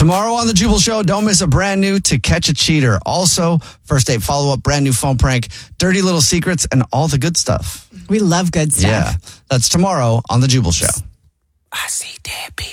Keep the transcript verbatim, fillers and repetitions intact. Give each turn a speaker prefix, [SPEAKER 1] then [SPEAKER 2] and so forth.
[SPEAKER 1] Tomorrow on the Jubal Show, don't miss a brand new To Catch a Cheater. Also, first date follow-up, brand new phone prank, dirty little secrets, and all the good stuff.
[SPEAKER 2] We love good stuff.
[SPEAKER 1] Yeah, that's tomorrow on the Jubal Show.
[SPEAKER 3] I see.